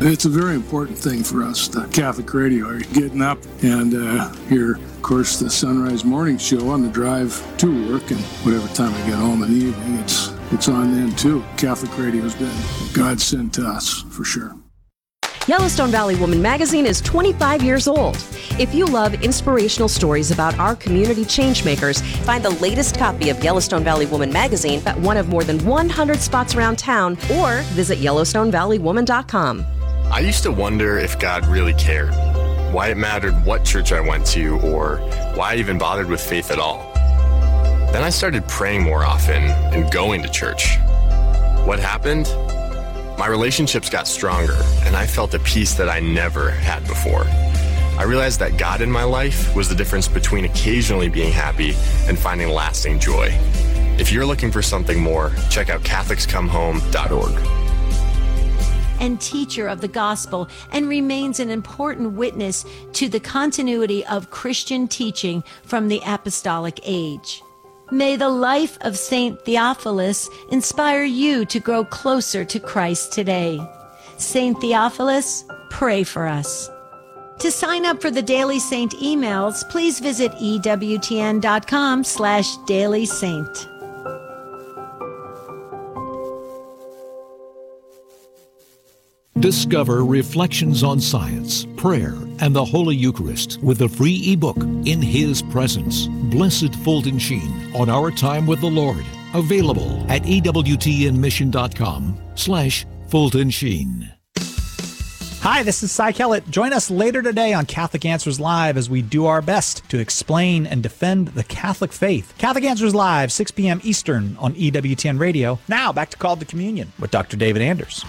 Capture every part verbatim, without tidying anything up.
It's a very important thing for us, the Catholic radio. Are you getting up and uh, hear, of course, the Sunrise Morning Show on the drive to work, and whatever time I get home in the evening, it's it's on then too. Catholic radio's been God sent to us, for sure. Yellowstone Valley Woman magazine is twenty-five years old. If you love inspirational stories about our community changemakers, find the latest copy of Yellowstone Valley Woman magazine at one of more than one hundred spots around town, or visit yellowstone valley woman dot com. I used to wonder if God really cared, why it mattered what church I went to, or why I even bothered with faith at all. Then I started praying more often and going to church. What happened? My relationships got stronger, and I felt a peace that I never had before. I realized that God in my life was the difference between occasionally being happy and finding lasting joy. If you're looking for something more, check out catholics come home dot org. And teacher of the gospel, and remains an important witness to the continuity of Christian teaching from the apostolic age. May the life of Saint Theophilus inspire you to grow closer to Christ today. Saint Theophilus, pray for us. To sign up for the Daily Saint emails, please visit E W T N dot com slash Daily Saint. Discover Reflections on Science, Prayer, and the Holy Eucharist with the free ebook In His Presence. Blessed Fulton Sheen on Our Time with the Lord. Available at E W T N mission dot com slash Fulton Sheen. Hi, this is Cy Kellett. Join us later today on Catholic Answers Live as we do our best to explain and defend the Catholic faith. Catholic Answers Live, six p.m. Eastern on E W T N Radio. Now, back to Call to Communion with Doctor David Anders.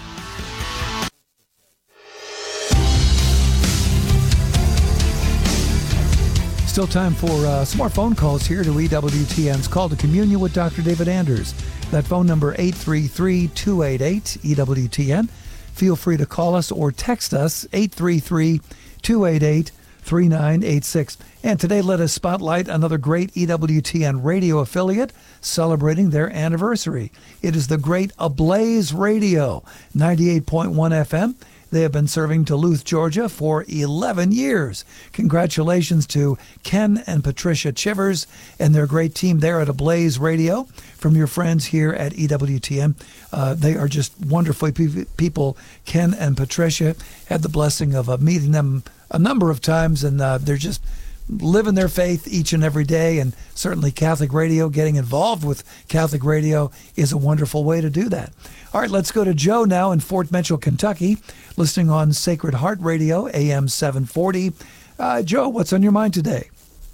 Still time for uh, some more phone calls here to E W T N's Call to Communion with Doctor David Anders. That phone number, eight three three, two eight eight, E W T N. Feel free to call us or text us, eight three three, two eight eight, three nine eight six. And today let us spotlight another great E W T N radio affiliate celebrating their anniversary. It is the great Ablaze Radio, ninety-eight point one F M. They have been serving Duluth, Georgia for eleven years. Congratulations to Ken and Patricia Chivers and their great team there at Ablaze Radio. From your friends here at E W T N, uh, they are just wonderful pe- people. Ken and Patricia had the blessing of uh, meeting them a number of times, and uh, they're just living their faith each and every day. And certainly Catholic Radio, getting involved with Catholic Radio is a wonderful way to do that. All right, let's go to Joe now in Fort Mitchell, Kentucky, listening on Sacred Heart Radio, A M seven forty. Uh, Joe, what's on your mind today?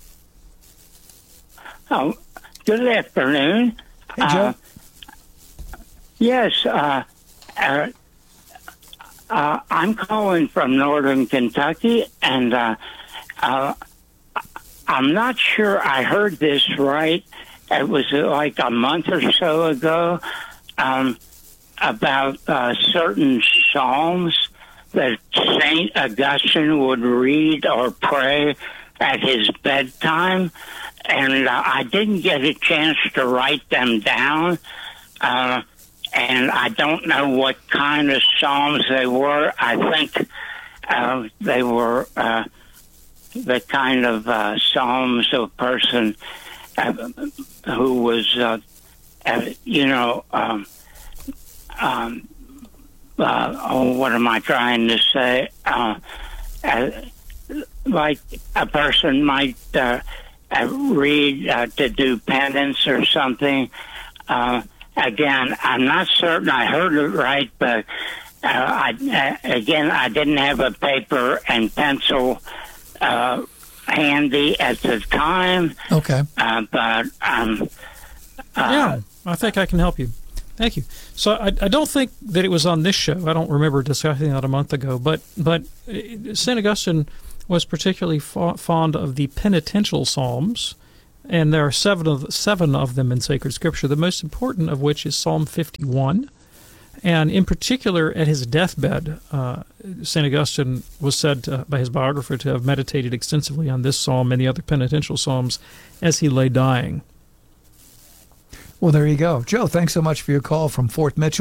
Oh, good afternoon. Hey, Joe. Uh, yes, uh, uh, uh, I'm calling from northern Kentucky, and uh, uh, I'm not sure I heard this right. It was like a month or so ago. Um, about uh, certain psalms that Saint Augustine would read or pray at his bedtime, and uh, I didn't get a chance to write them down, uh, and I don't know what kind of psalms they were. I think uh, they were uh, the kind of uh, psalms of a person uh, who was, uh, uh, you know, um, Um, uh, oh, what am I trying to say? Uh, uh, like a person might uh, uh, read uh, to do penance or something. Uh, again, I'm not certain I heard it right, but uh, I, uh, again, I didn't have a paper and pencil uh, handy at the time. Okay. Uh, but um, uh, yeah, I think I can help you. Thank you. So I, I don't think that it was on this show. I don't remember discussing that a month ago. But but Saint Augustine was particularly fa- fond of the penitential psalms, and there are seven of seven of them in sacred scripture. The most important of which is Psalm fifty-one, and in particular at his deathbed, uh, Saint Augustine was said to, by his biographer to have meditated extensively on this psalm and the other penitential psalms as he lay dying. Well, there you go. Joe, thanks so much for your call from Fort Mitchell.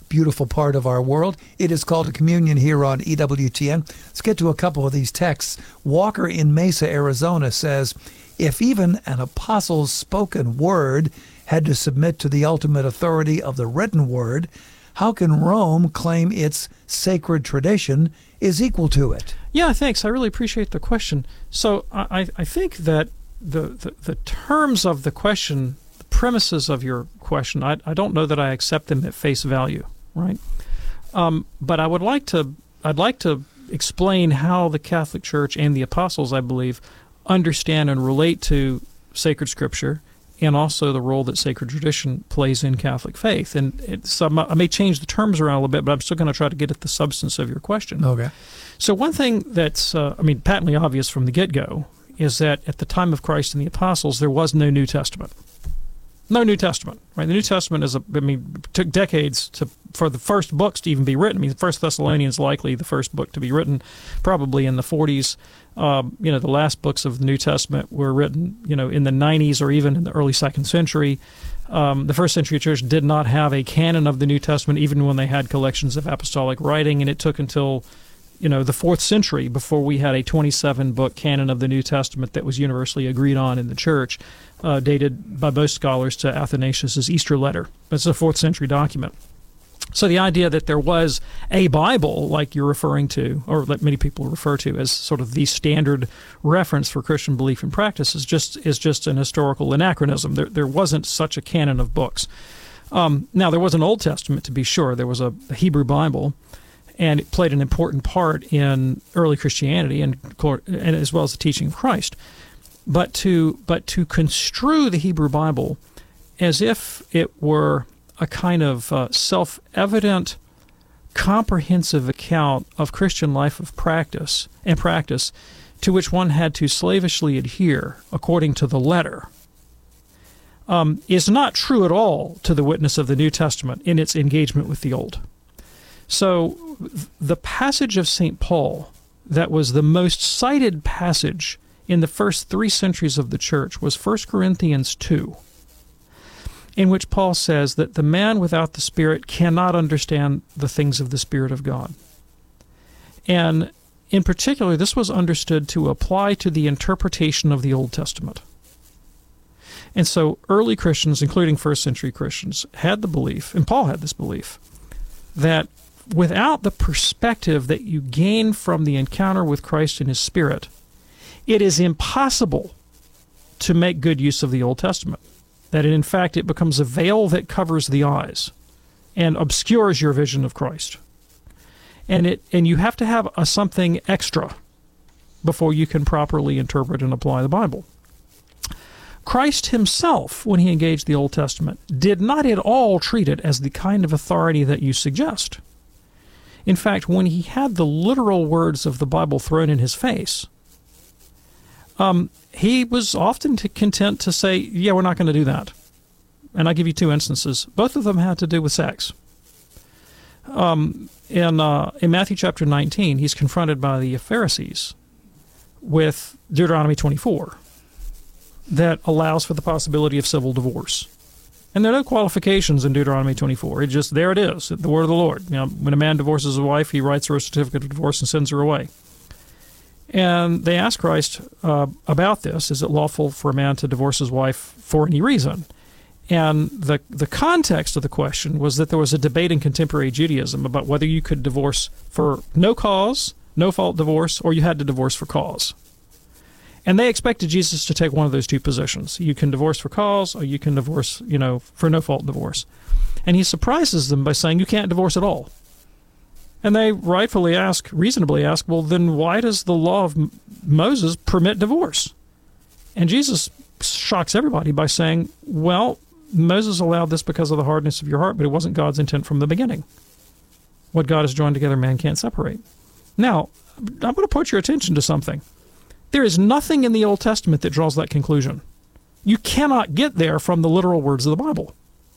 beautiful part of our world. It is called a communion here on E W T N. Let's get to a couple of these texts. Walker in Mesa, Arizona says, if even an apostle's spoken word had to submit to the ultimate authority of the written word, how can Rome claim its sacred tradition is equal to it? Yeah, thanks. I really appreciate the question. So I, I think that the, the, the terms of the question, the premises of your question, I, I don't know that I accept them at face value, right? Um, but I would like to, I'd like to explain how the Catholic Church and the apostles, I believe, understand and relate to sacred scripture, and also the role that sacred tradition plays in Catholic faith. And it's, um, I may change the terms around a little bit, but I'm still going to try to get at the substance of your question. Okay. So one thing that's, uh, I mean, patently obvious from the get-go is that at the time of Christ and the apostles, there was no New Testament. No New Testament, right? The New Testament is a, I mean, took decades to for the first books to even be written. I mean, First Thessalonians likely the first book to be written, probably in the forties. Um, you know, the last books of the New Testament were written, you know, in the nineties or even in the early second century. Um, the first century church did not have a canon of the New Testament, even when they had collections of apostolic writing, and it took until, you know, the fourth century before we had a twenty-seven book canon of the New Testament that was universally agreed on in the church, uh, dated by most scholars to Athanasius' Easter letter. It's a fourth century document. So the idea that there was a Bible, like you're referring to, or that many people refer to as sort of the standard reference for Christian belief and practice, is just is just an historical anachronism. There there wasn't such a canon of books. Um, now, there was an Old Testament, to be sure. There was a, a Hebrew Bible, and it played an important part in early Christianity and, and as well as the teaching of Christ. But to but to construe the Hebrew Bible as if it were a kind of uh, self-evident, comprehensive account of Christian life of practice and practice to which one had to slavishly adhere according to the letter, um, is not true at all to the witness of the New Testament in its engagement with the Old. So the passage of Saint Paul that was the most cited passage in the first three centuries of the church was First Corinthians two, in which Paul says that the man without the Spirit cannot understand the things of the Spirit of God. And in particular, this was understood to apply to the interpretation of the Old Testament. And so early Christians, including first century Christians, had the belief, and Paul had this belief, that without the perspective that you gain from the encounter with Christ and His Spirit, it is impossible to make good use of the Old Testament. That in fact it becomes a veil that covers the eyes and obscures your vision of Christ. And it and you have to have a something extra before you can properly interpret and apply the Bible. Christ Himself, when He engaged the Old Testament, did not at all treat it as the kind of authority that you suggest. In fact, when He had the literal words of the Bible thrown in His face, um, He was often content to say, yeah, we're not going to do that. And I'll give you two instances. Both of them had to do with sex. Um, in, uh, in Matthew chapter nineteen, He's confronted by the Pharisees with Deuteronomy twenty-four that allows for the possibility of civil divorce. And there are no qualifications in Deuteronomy twenty-four. It just, there it is, the word of the Lord. You know, when a man divorces a wife, he writes her a certificate of divorce and sends her away. And they asked Christ uh, about this. Is it lawful for a man to divorce his wife for any reason? And the the context of the question was that there was a debate in contemporary Judaism about whether you could divorce for no cause, no fault divorce, or you had to divorce for cause. And they expected Jesus to take one of those two positions. You can divorce for cause, or you can divorce, you know, for no fault divorce. And He surprises them by saying you can't divorce at all. And they rightfully ask, reasonably ask, well, then why does the law of M- Moses permit divorce? And Jesus shocks everybody by saying, well, Moses allowed this because of the hardness of your heart, but it wasn't God's intent from the beginning. What God has joined together, man can't separate. Now, I'm going to put your attention to something. There is nothing in the Old Testament that draws that conclusion. You cannot get there from the literal words of the Bible.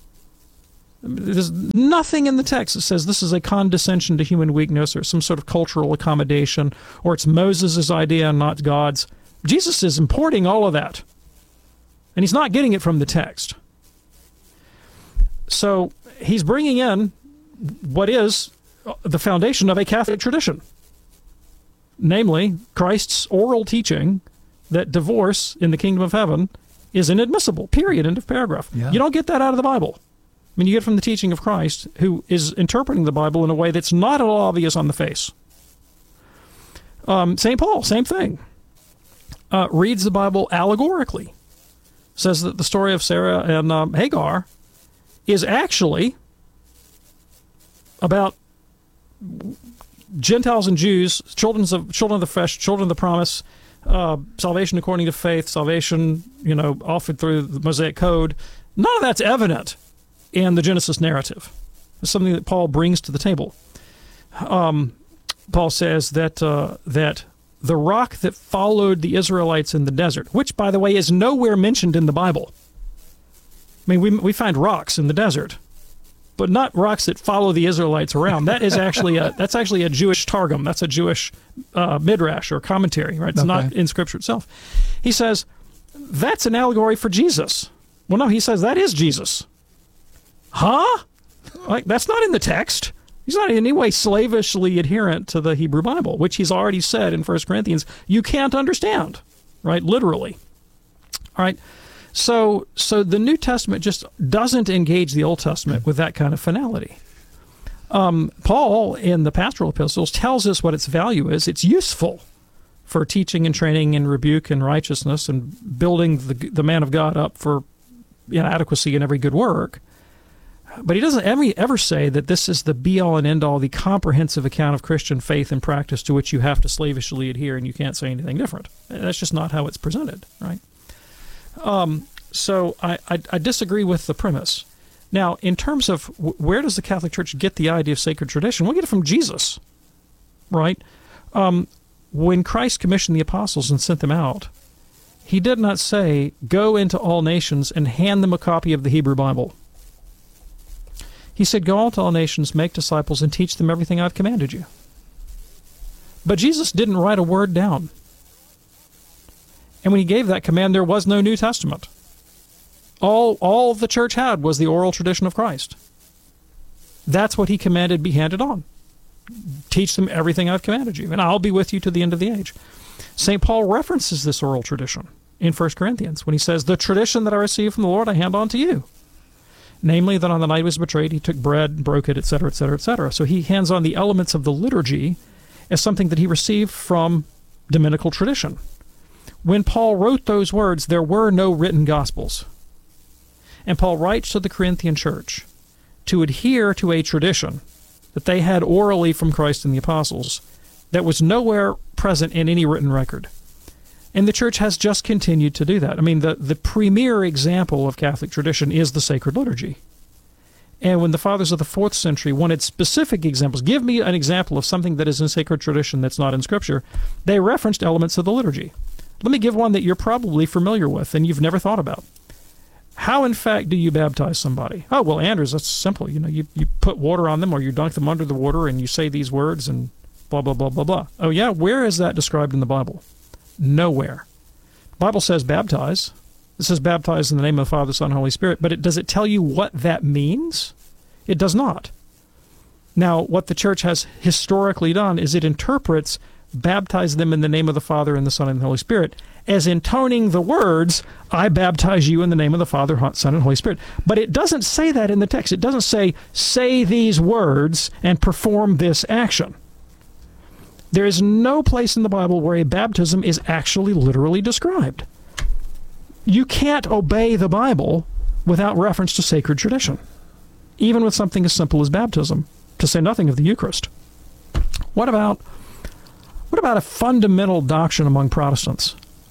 There's nothing in the text that says this is a condescension to human weakness or some sort of cultural accommodation, or it's Moses' idea and not God's. Jesus is importing all of that, and He's not getting it from the text. So He's bringing in what is the foundation of a Catholic tradition, namely Christ's oral teaching that divorce in the kingdom of heaven is inadmissible, period, end of paragraph. Yeah. You don't get that out of the Bible. I mean, you get it from the teaching of Christ, who is interpreting the Bible in a way that's not at all obvious on the face. Um, Saint Paul, same thing. Uh, reads the Bible allegorically. Says that the story of Sarah and um, Hagar is actually about Gentiles and Jews, children of children of the flesh, children of the promise, uh, salvation according to faith, salvation, you know, offered through the Mosaic Code. None of that's evident in the Genesis narrative. It's something that Paul brings to the table. Um, Paul says that uh, that the rock that followed the Israelites in the desert, which, by the way, is nowhere mentioned in the Bible. I mean, we we find rocks in the desert, but not rocks that follow the Israelites around. That is actually a that's actually a Jewish targum. That's a Jewish uh, midrash or commentary, right? It's Okay. not in Scripture itself. He says that's an allegory for Jesus. Well, no, he says that is Jesus. Huh? Like, that's not in the text. He's not in any way slavishly adherent to the Hebrew Bible, which he's already said in First Corinthians you can't understand, right? Literally. All right. So, so the New Testament just doesn't engage the Old Testament with that kind of finality. Um, Paul, in the pastoral epistles, tells us what its value is. It's useful for teaching and training and rebuke and righteousness and building the, the man of God up for inadequacy in every good work. But he doesn't ever, ever say that this is the be-all and end-all, the comprehensive account of Christian faith and practice to which you have to slavishly adhere and you can't say anything different. That's just not how it's presented, right? Um, so I, I, I disagree with the premise. Now, in terms of w- where does the Catholic Church get the idea of sacred tradition? We get it from Jesus, right? Um, when Christ commissioned the apostles and sent them out, he did not say, go into all nations and hand them a copy of the Hebrew Bible. He said, go out to all nations, make disciples, and teach them everything I've commanded you. But Jesus didn't write a word down. And when he gave that command, there was no New Testament. All, all the church had was the oral tradition of Christ. That's what he commanded be handed on. Teach them everything I've commanded you, and I'll be with you to the end of the age. Saint Paul references this oral tradition in First Corinthians when he says, the tradition that I received from the Lord I hand on to you. Namely, that on the night he was betrayed, he took bread, broke it, et cetera, et cetera, et cetera. So he hands on the elements of the liturgy as something that he received from Dominical tradition. When Paul wrote those words, there were no written Gospels. And Paul writes to the Corinthian church to adhere to a tradition that they had orally from Christ and the apostles that was nowhere present in any written record. And the church has just continued to do that. I mean, the, the premier example of Catholic tradition is the sacred liturgy. And when the fathers of the fourth century wanted specific examples, give me an example of something that is in sacred tradition that's not in Scripture, they referenced elements of the liturgy. Let me give one that you're probably familiar with and you've never thought about. How, in fact, do you baptize somebody? Oh, well, Anders, that's simple. You know, you, you put water on them or you dunk them under the water and you say these words and blah, blah, blah, blah, blah. Oh, yeah? Where is that described in the Bible? Nowhere. The Bible says baptize. It says baptize in the name of the Father, Son, and Holy Spirit. But it, does it tell you what that means? It does not. Now, what the church has historically done is it interprets baptize them in the name of the Father and the Son and the Holy Spirit as intoning the words, I baptize you in the name of the Father, Son, and Holy Spirit. But it doesn't say that in the text. It doesn't say, say these words and perform this action. There is no place in the Bible where a baptism is actually literally described. You can't obey the Bible without reference to sacred tradition, even with something as simple as baptism, to say nothing of the Eucharist. What about, what about a fundamental doctrine among Protestants?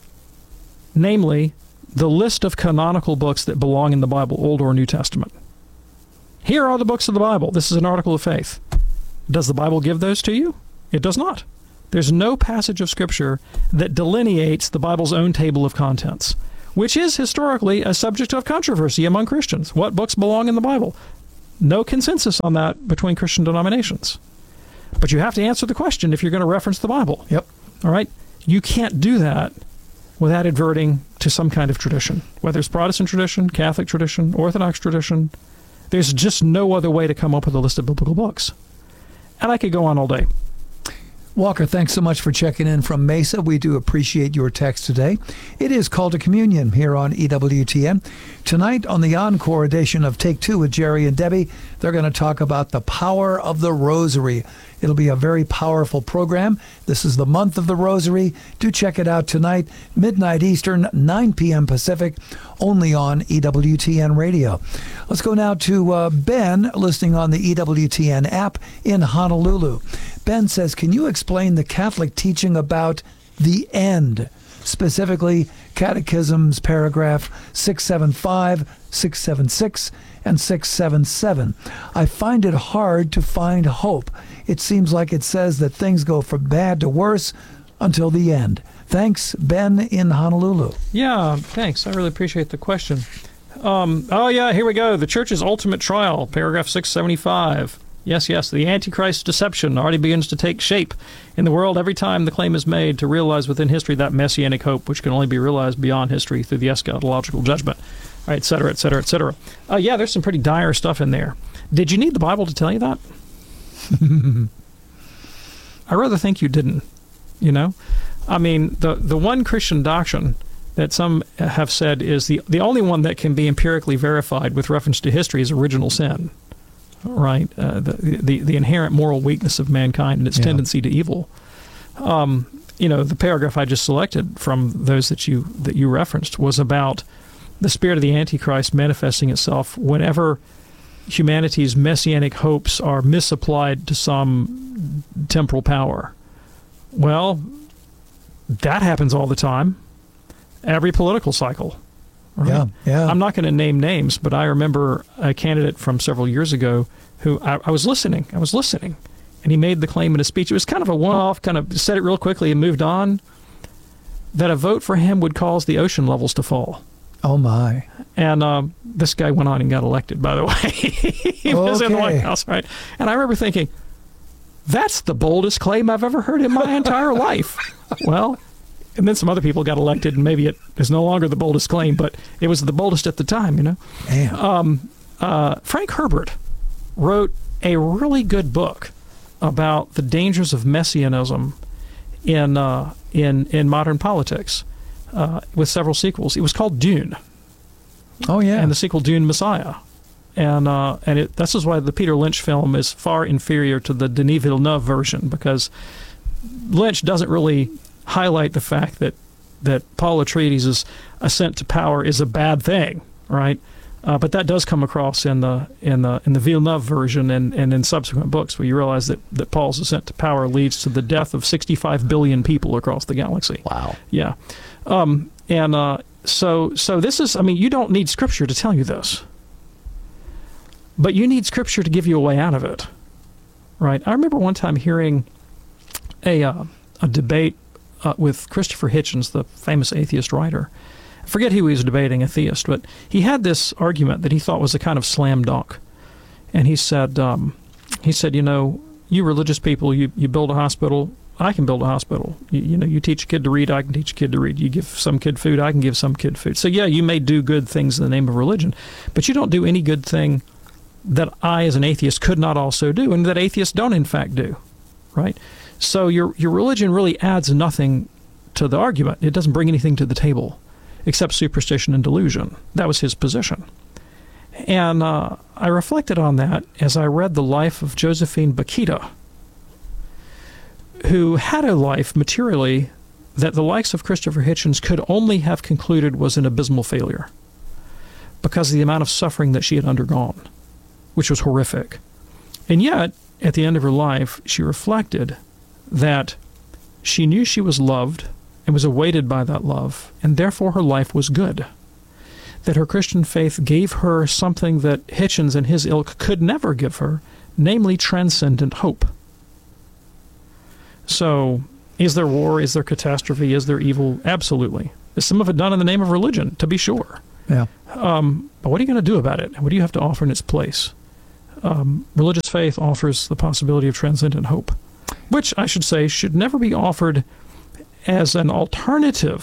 Namely, the list of canonical books that belong in the Bible, Old or New Testament. Here are the books of the Bible. This is an article of faith. Does the Bible give those to you? It does not. There's no passage of Scripture that delineates the Bible's own table of contents, which is historically a subject of controversy among Christians. What books belong in the Bible? No consensus on that between Christian denominations. But you have to answer the question if you're going to reference the Bible. Yep. All right? You can't do that without adverting to some kind of tradition, whether it's Protestant tradition, Catholic tradition, Orthodox tradition, There's just no other way to come up with a list of biblical books. And I could go on all day. Walker, thanks so much for checking in from Mesa. We do appreciate your text today. It is Call to Communion here on E W T N. Tonight on the encore edition of Take Two with Jerry and Debbie, they're going to talk about the power of the Rosary. It'll be a very powerful program. This is the month of the Rosary. Do check it out tonight, midnight Eastern, nine p.m. Pacific, only on E W T N Radio. Let's go now to uh, Ben, listening on the E W T N app in Honolulu. Ben says, can you explain the Catholic teaching about the end? Specifically, Catechism's paragraph six seventy-five, six seventy-six, and six seventy-seven. I find it hard to find hope. It seems like it says that things go from bad to worse until the end. Thanks, Ben in Honolulu. Yeah, thanks. I really appreciate the question. Um, oh, yeah, here we go. The Church's ultimate trial, paragraph six seventy-five. Yes, yes, the Antichrist deception already begins to take shape in the world every time the claim is made to realize within history that messianic hope, which can only be realized beyond history through the eschatological judgment, all right, et cetera, et cetera, et cetera. Uh, yeah, there's some pretty dire stuff in there. Did you need the Bible to tell you that? I rather think you didn't, you know? I mean, the, the one Christian doctrine that some have said is the, the only one that can be empirically verified with reference to history is original sin. Right, uh, the, the the inherent moral weakness of mankind and its yeah. tendency to evil. Um, you know, the paragraph I just selected from those that you that you referenced was about the spirit of the Antichrist manifesting itself whenever humanity's messianic hopes are misapplied to some temporal power. Well, that happens all the time, every political cycle. Right? Yeah, yeah. I'm not going to name names, but I remember a candidate from several years ago who I, I was listening. I was listening, and he made the claim in a speech. It was kind of a one-off, kind of said it real quickly and moved on, that a vote for him would cause the ocean levels to fall. Oh, my. And um, this guy went on and got elected, by the way. He was okay. in the White House, right? And I remember thinking, that's the boldest claim I've ever heard in my entire life. Well... And then some other people got elected, and maybe it is no longer the boldest claim, but it was the boldest at the time, you know? Um, uh, Frank Herbert wrote a really good book about the dangers of messianism in uh, in in modern politics, uh, with several sequels. It was called Dune. Oh, yeah. And the sequel, Dune Messiah. And uh, and it, this is why the Peter Lynch film is far inferior to the Denis Villeneuve version, because Lynch doesn't really highlight the fact that that Paul Atreides' ascent to power is a bad thing, right? Uh, but that does come across in the in the in the Villeneuve version and, and in subsequent books, where you realize that, that Paul's ascent to power leads to the death of sixty-five billion people across the galaxy. Wow. Yeah. Um, and uh, so so this is, I mean, you don't need Scripture to tell you this, but you need Scripture to give you a way out of it, right? I remember one time hearing a uh, a debate Uh, with Christopher Hitchens, the famous atheist writer. I forget who he was debating, a theist, but he had this argument that he thought was a kind of slam dunk. And he said, um, he said, you know, you religious people, you, you build a hospital, I can build a hospital. You, you know, you teach a kid to read, I can teach a kid to read. You give some kid food, I can give some kid food. So yeah, you may do good things in the name of religion, but you don't do any good thing that I, as an atheist, could not also do, and that atheists don't, in fact, do, right? So your your religion really adds nothing to the argument. It doesn't bring anything to the table except superstition and delusion. That was his position. And uh, I reflected on that as I read the life of Josephine Bakhita, who had a life materially that the likes of Christopher Hitchens could only have concluded was an abysmal failure because of the amount of suffering that she had undergone, which was horrific. And yet, at the end of her life, she reflected that she knew she was loved and was awaited by that love, and therefore her life was good. That her Christian faith gave her something that Hitchens and his ilk could never give her, namely transcendent hope. So, is there war? Is there catastrophe? Is there evil? Absolutely. Is some of it done in the name of religion? To be sure. Yeah. Um, but what are you going to do about it? What do you have to offer in its place? Um, religious faith offers the possibility of transcendent hope, which I should say should never be offered as an alternative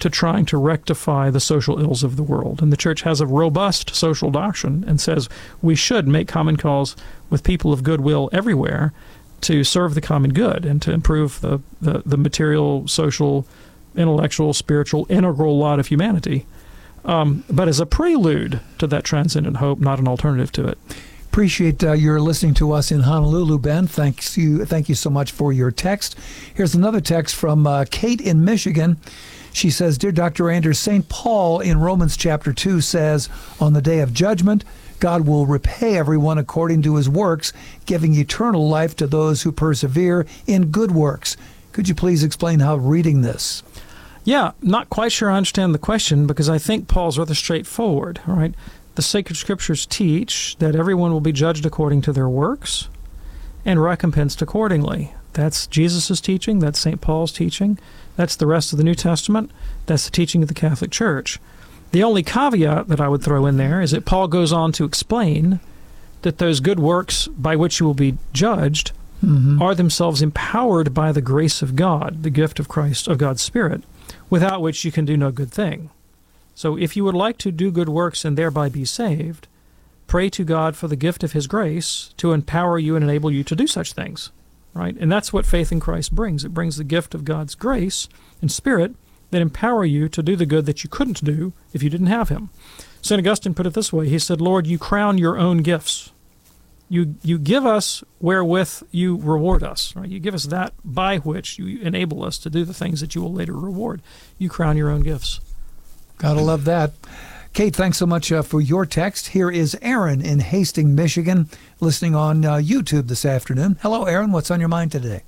to trying to rectify the social ills of the world. And the church has a robust social doctrine and says we should make common cause with people of goodwill everywhere to serve the common good and to improve the, the, the material, social, intellectual, spiritual, integral lot of humanity. Um, but as a prelude to that transcendent hope, not an alternative to it. Appreciate uh, your listening to us in Honolulu, Ben. Thanks you, thank you so much for your text. Here's another text from uh, Kate in Michigan. She says, Dear Doctor Anders, Saint Paul in Romans chapter two says, on the day of judgment, God will repay everyone according to his works, giving eternal life to those who persevere in good works. Could you please explain how reading this? Yeah, not quite sure I understand the question, because I think Paul's rather straightforward, all right? The sacred scriptures teach that everyone will be judged according to their works and recompensed accordingly. That's Jesus' teaching. That's Saint Paul's teaching. That's the rest of the New Testament. That's the teaching of the Catholic Church. The only caveat that I would throw in there is that Paul goes on to explain that those good works by which you will be judged mm-hmm. are themselves empowered by the grace of God, the gift of Christ, of God's Spirit, without which you can do no good thing. So if you would like to do good works and thereby be saved, pray to God for the gift of his grace to empower you and enable you to do such things, right? And that's what faith in Christ brings. It brings the gift of God's grace and Spirit that empower you to do the good that you couldn't do if you didn't have him. Saint Augustine put it this way. He said, Lord, you crown your own gifts. You you give us wherewith you reward us, right? You give us that by which you enable us to do the things that you will later reward. You crown your own gifts. Gotta love that. Kate, thanks so much uh, for your text. Here is Aaron in Hastings, Michigan, listening on uh, YouTube this afternoon. Hello, Aaron. What's on your mind today?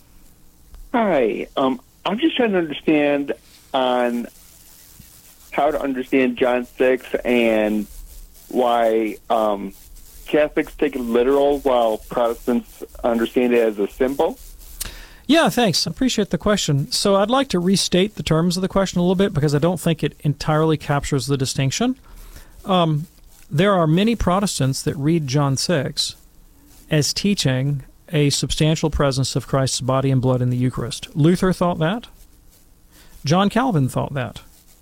Hi. Um, I'm just trying to understand on how to understand John six and why um, Catholics take it literal while Protestants understand it as a symbol. Yeah, thanks. I appreciate the question. So I'd like to restate the terms of the question a little bit because I don't think it entirely captures the distinction. Um, there are many Protestants that read John six as teaching a substantial presence of Christ's body and blood in the Eucharist. Luther thought that. John Calvin thought that.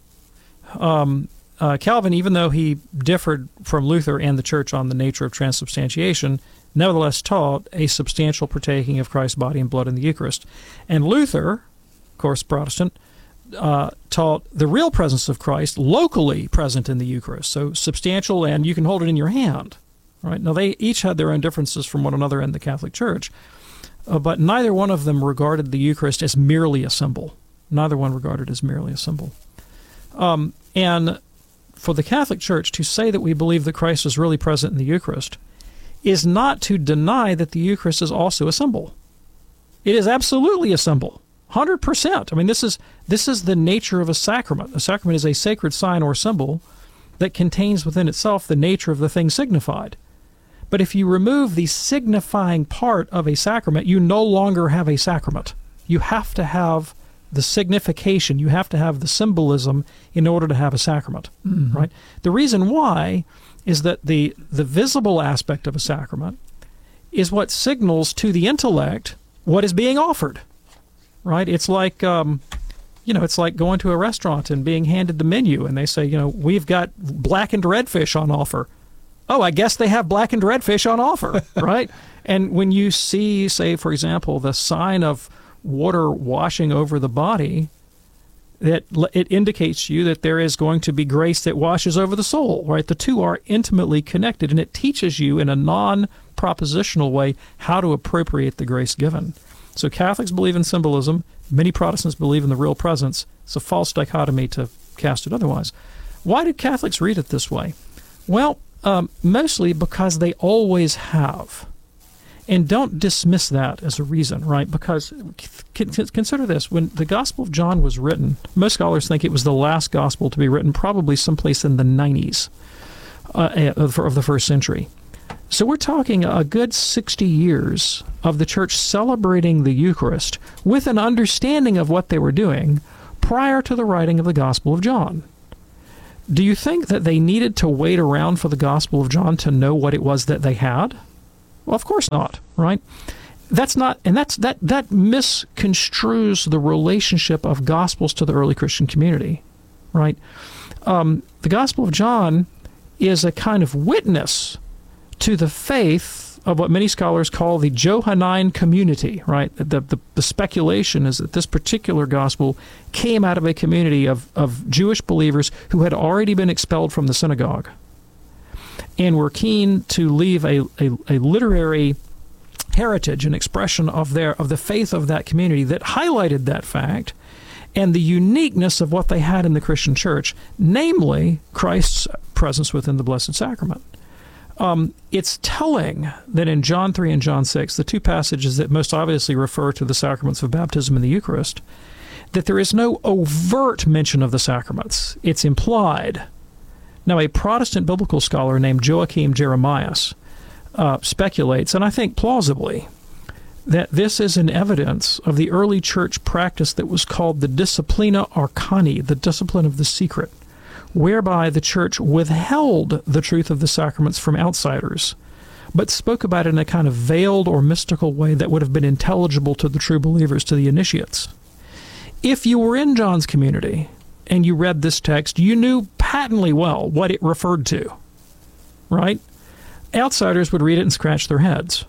Um, uh, Calvin, even though he differed from Luther and the Church on the nature of transubstantiation, nevertheless taught a substantial partaking of Christ's body and blood in the Eucharist. And Luther, of course Protestant, uh, taught the real presence of Christ locally present in the Eucharist, so substantial and you can hold it in your hand. Right? Now, they each had their own differences from one another in the Catholic Church, uh, but neither one of them regarded the Eucharist as merely a symbol. Neither one regarded it as merely a symbol. Um, and for the Catholic Church to say that we believe that Christ is really present in the Eucharist is not to deny that the Eucharist is also a symbol. It is absolutely a symbol, one hundred percent. I mean, this is this is the nature of a sacrament. A sacrament is a sacred sign or symbol that contains within itself the nature of the thing signified. But if you remove the signifying part of a sacrament, you no longer have a sacrament. You have to have the signification, you have to have the symbolism in order to have a sacrament, mm-hmm. right? The reason why is that the, the visible aspect of a sacrament is what signals to the intellect what is being offered, right? It's like, um, you know, it's like going to a restaurant and being handed the menu and they say, you know, we've got blackened redfish on offer. Oh, I guess they have blackened redfish on offer, right? And when you see, say, for example, the sign of water washing over the body, that it indicates to you that there is going to be grace that washes over the soul, right? The two are intimately connected, and it teaches you in a non-propositional way how to appropriate the grace given. So Catholics believe in symbolism. Many Protestants believe in the real presence. It's a false dichotomy to cast it otherwise. Why do Catholics read it this way? Well, um, mostly because they always have. And don't dismiss that as a reason, right? Because consider this. When the Gospel of John was written, most scholars think it was the last gospel to be written, probably someplace in the nineties uh, of the first century. So we're talking a good sixty years of the church celebrating the Eucharist with an understanding of what they were doing prior to the writing of the Gospel of John. Do you think that they needed to wait around for the Gospel of John to know what it was that they had? Well, of course not, right? that's not, and that's that that misconstrues the relationship of Gospels to the early Christian community, right? Um, the Gospel of John is a kind of witness to the faith of what many scholars call the Johannine community, right? The, the, the speculation is that this particular gospel came out of a community of, of Jewish believers who had already been expelled from the synagogue and were keen to leave a, a, a literary heritage, an expression of their of the faith of that community that highlighted that fact and the uniqueness of what they had in the Christian church, namely Christ's presence within the Blessed Sacrament. Um, it's telling that in John three and John six, the two passages that most obviously refer to the sacraments of baptism and the Eucharist, that there is no overt mention of the sacraments. It's implied. Now, a Protestant biblical scholar named Joachim Jeremias uh, speculates, and I think plausibly, that this is an evidence of the early church practice that was called the Disciplina Arcani, the discipline of the secret, whereby the church withheld the truth of the sacraments from outsiders, but spoke about it in a kind of veiled or mystical way that would have been intelligible to the true believers, to the initiates. If you were in John's community and you read this text, you knew patently well what it referred to, right? Outsiders would read it and scratch their heads.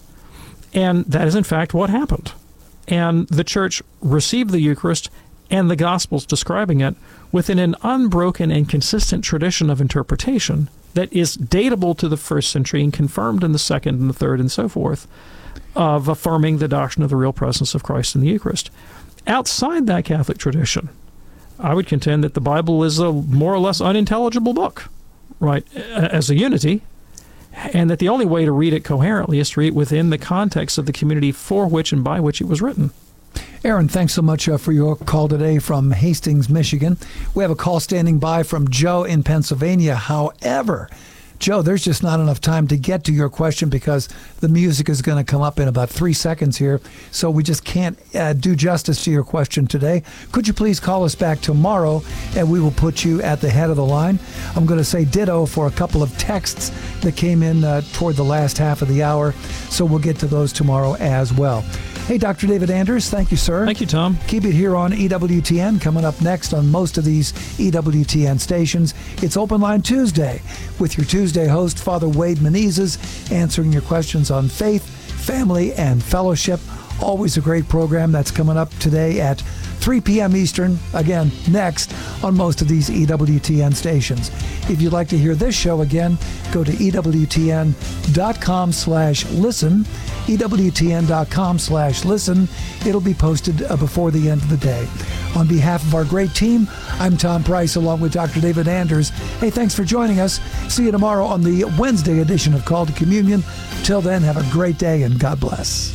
And that is, in fact, what happened. And the church received the Eucharist and the Gospels describing it within an unbroken and consistent tradition of interpretation that is datable to the first century and confirmed in the second and the third and so forth, of affirming the doctrine of the real presence of Christ in the Eucharist. Outside that Catholic tradition, I would contend that the Bible is a more or less unintelligible book, right, as a unity, and that the only way to read it coherently is to read it within the context of the community for which and by which it was written. Aaron, thanks so much uh, for your call today from Hastings, Michigan. We have a call standing by from Joe in Pennsylvania. However, Joe, there's just not enough time to get to your question because the music is going to come up in about three seconds here, so we just can't uh, do justice to your question today. Could you please call us back tomorrow, and we will put you at the head of the line? I'm going to say ditto for a couple of texts that came in uh, toward the last half of the hour, so we'll get to those tomorrow as well. Hey, Doctor David Anders, thank you, sir. Thank you, Tom. Keep it here on E W T N. Coming up next on most of these E W T N stations, it's Open Line Tuesday with your Tuesday host, Father Wade Menezes, answering your questions on faith, family, and fellowship. Always a great program that's coming up today at three p.m. Eastern, again, next on most of these E W T N stations. If you'd like to hear this show again, go to E W T N dot com slash listen, E W T N dot com slash listen. It'll be posted uh, before the end of the day. On behalf of our great team, I'm Tom Price along with Doctor David Anders. Hey, thanks for joining us. See you tomorrow on the Wednesday edition of Call to Communion. Till then, have a great day and God bless.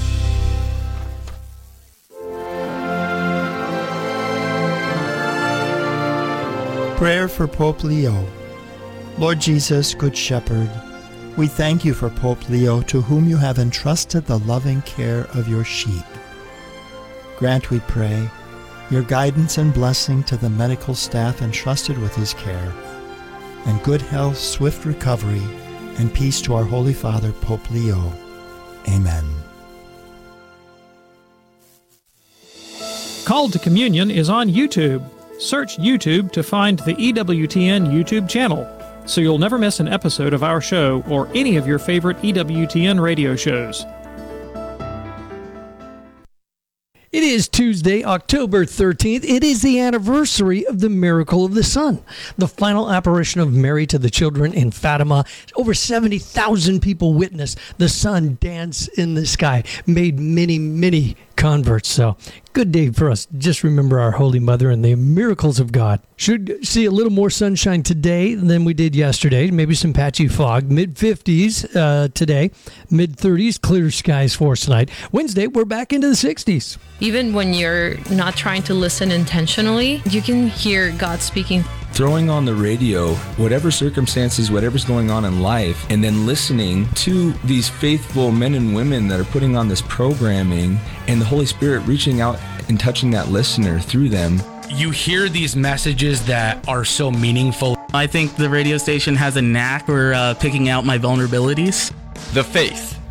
Prayer for Pope Leo. Lord Jesus, Good Shepherd, we thank you for Pope Leo, to whom you have entrusted the loving care of your sheep. Grant, we pray, your guidance and blessing to the medical staff entrusted with his care, and good health, swift recovery, and peace to our Holy Father, Pope Leo. Amen. Called to Communion is on YouTube. Search YouTube to find the E W T N YouTube channel, so you'll never miss an episode of our show or any of your favorite E W T N radio shows. It is Tuesday, October thirteenth. It is the anniversary of the Miracle of the Sun, the final apparition of Mary to the children in Fatima. Over seventy thousand people witnessed the sun dance in the sky, made many, many converts. So, good day for us. Just remember our Holy Mother and the miracles of God. Should see a little more sunshine today than we did yesterday. Maybe some patchy fog. mid fifties uh, today. mid thirties, clear skies for us tonight. Wednesday, we're back into the sixties. Even when you're not trying to listen intentionally, you can hear God speaking. Throwing on the radio, whatever circumstances, whatever's going on in life, and then listening to these faithful men and women that are putting on this programming, and the Holy Spirit reaching out and touching that listener through them. You hear these messages that are so meaningful. I think the radio station has a knack for uh, picking out my vulnerabilities. The faith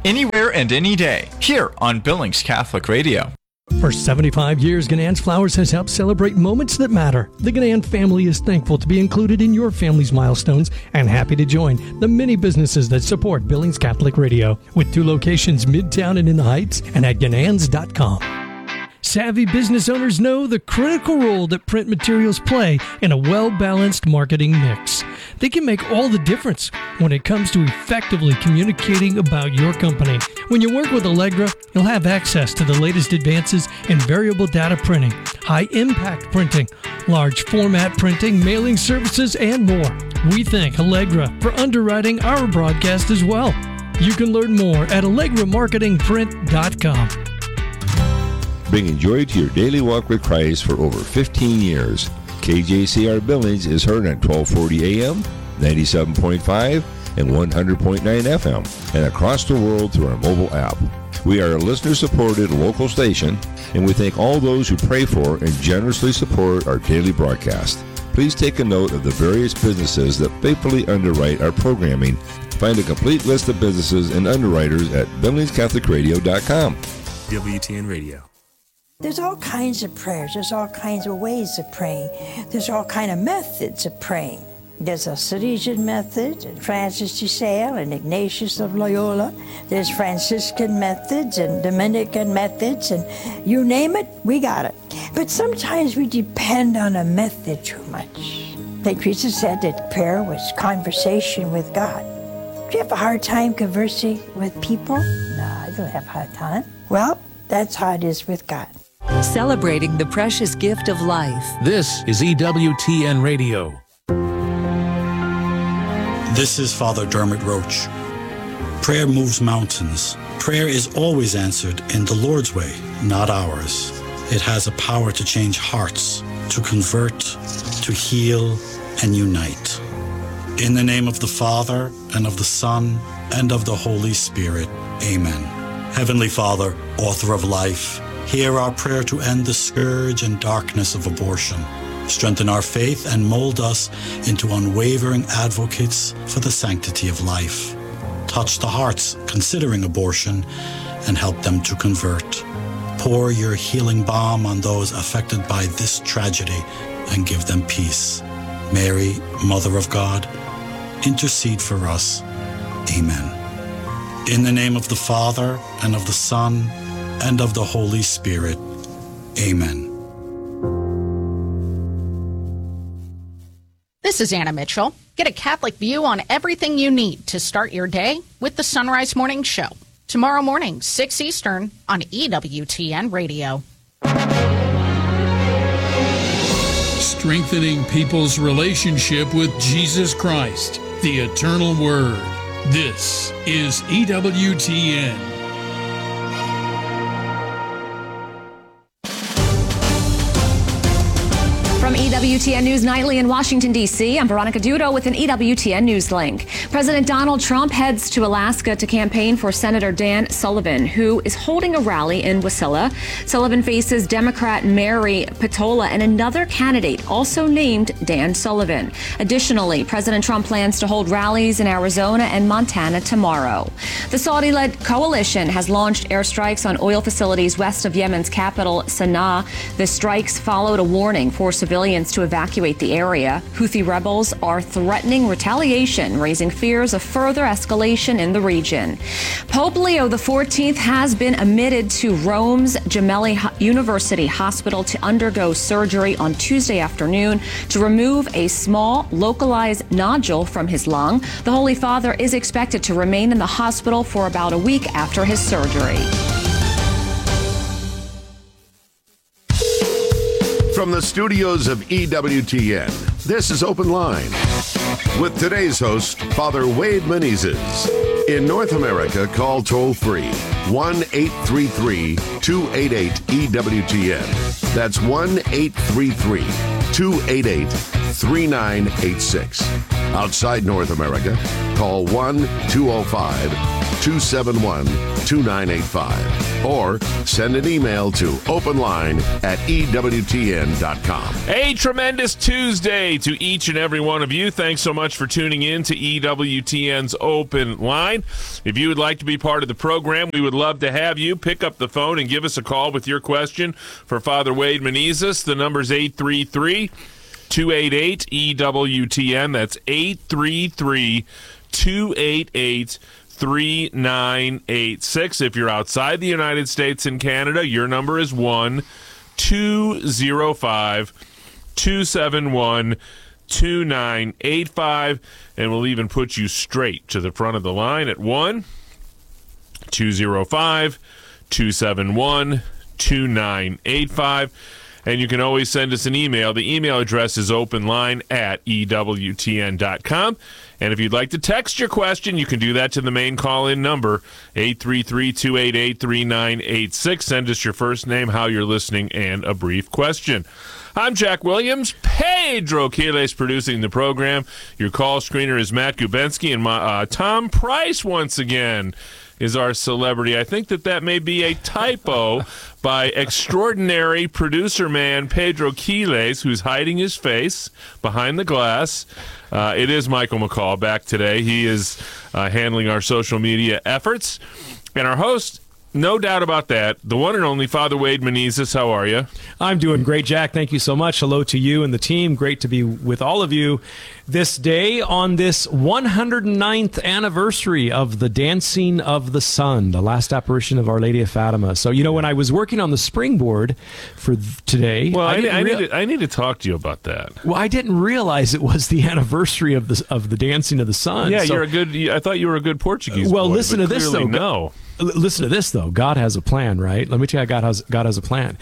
anywhere and any day, here on Billings Catholic Radio. For seventy-five years, Ganann's Flowers has helped celebrate moments that matter. The Ganann family is thankful to be included in your family's milestones and happy to join the many businesses that support Billings Catholic Radio, with two locations Midtown and in the Heights, and at gananns dot com. Savvy business owners know the critical role that print materials play in a well-balanced marketing mix. They can make all the difference when it comes to effectively communicating about your company. When you work with Allegra, you'll have access to the latest advances in variable data printing, high-impact printing, large format printing, mailing services, and more. We thank Allegra for underwriting our broadcast as well. You can learn more at allegra marketing print dot com. Bringing joy to your daily walk with Christ for over fifteen years. K J C R Billings is heard on twelve forty A M, ninety-seven point five, and one hundred point nine F M, and across the world through our mobile app. We are a listener-supported local station, and we thank all those who pray for and generously support our daily broadcast. Please take a note of the various businesses that faithfully underwrite our programming. Find a complete list of businesses and underwriters at billings catholic radio dot com. W T N Radio. There's all kinds of prayers. There's all kinds of ways of praying. There's all kind of methods of praying. There's a Salesian method, and Francis de Sales, and Ignatius of Loyola. There's Franciscan methods and Dominican methods, and you name it, we got it. But sometimes we depend on a method too much. Saint Teresa said that prayer was conversation with God. Do you have a hard time conversing with people? No, I don't have a hard time. Well, that's how it is with God. Celebrating the precious gift of life. This is E W T N Radio. This is Father Dermot Roach. Prayer moves mountains. Prayer is always answered in the Lord's way, not ours. It has a power to change hearts, to convert, to heal, and unite. In the name of the Father, and of the Son, and of the Holy Spirit. Amen. Heavenly Father, author of life, hear our prayer to end the scourge and darkness of abortion. Strengthen our faith and mold us into unwavering advocates for the sanctity of life. Touch the hearts considering abortion and help them to convert. Pour your healing balm on those affected by this tragedy and give them peace. Mary, Mother of God, intercede for us. Amen. In the name of the Father, and of the Son, and of the Holy Spirit. Amen. This is Anna Mitchell. Get a Catholic view on everything you need to start your day with the Sunrise Morning Show. Tomorrow morning, six Eastern on E W T N Radio. Strengthening people's relationship with Jesus Christ, the Eternal Word. This is E W T N. From E W T N News Nightly in Washington, D C, I'm Veronica Dudo with an E W T N News link. President Donald Trump heads to Alaska to campaign for Senator Dan Sullivan, who is holding a rally in Wasilla. Sullivan faces Democrat Mary Petola and another candidate also named Dan Sullivan. Additionally, President Trump plans to hold rallies in Arizona and Montana tomorrow. The Saudi-led coalition has launched airstrikes on oil facilities west of Yemen's capital, Sana'a. The strikes followed a warning for civilians to evacuate the area. Houthi rebels are threatening retaliation, raising fears of further escalation in the region. Pope Leo the fourteenth has been admitted to Rome's Gemelli University Hospital to undergo surgery on Tuesday afternoon to remove a small, localized nodule from his lung. The Holy Father is expected to remain in the hospital for about a week after his surgery. From the studios of E W T N, this is Open Line with today's host, Father Wade Menezes. In North America, call toll-free one eight three three, two eight eight, E W T N. That's one eight three three, two eight eight, three nine eight six. Outside North America, call one two oh five, two seven one, two nine eight five or send an email to openline at E W T N dot com. A tremendous Tuesday to each and every one of you. Thanks so much for tuning in to E W T N's Open Line. If you would like to be part of the program, we would love to have you. Pick up the phone and give us a call with your question for Father Wade Menezes. The number's eight three three, two eight eight, E W T N. That's eight three three, two eight eight, three nine eight six. If you're outside the United States and Canada, your number is one two oh five, two seven one, two nine eight five, and we'll even put you straight to the front of the line at one two oh five, two seven one, two nine eight five. And you can always send us an email. The email address is openline at E W T N dot com. And if you'd like to text your question, you can do that to the main call-in number, eight three three, two eight eight, three nine eight six. Send us your first name, how you're listening, and a brief question. I'm Jack Williams. Pedro Quiles producing the program. Your call screener is Matt Gubensky, and my, uh, Tom Price once again is our celebrity. I think that that may be a typo by extraordinary producer man Pedro Quiles, who's hiding his face behind the glass. Uh, it is Michael McCall back today. He is uh, handling our social media efforts. And our host, no doubt about that, the one and only Father Wade Menezes. How are you? I'm doing great, Jack. Thank you so much. Hello to you and the team. Great to be with all of you this day on this one hundred ninth anniversary of the Dancing of the Sun, the last apparition of Our Lady of Fatima. So, you know, when I was working on the springboard for th- today... Well, I, I, I, rea- need to, I need to talk to you about that. Well, I didn't realize it was the anniversary of the, of the Dancing of the Sun. Yeah, so, you're a good... I thought you were a good Portuguese Well, boy, listen to this, though. No. L- Listen to this, though. God has a plan, right? Let me tell you, God has, God has a plan.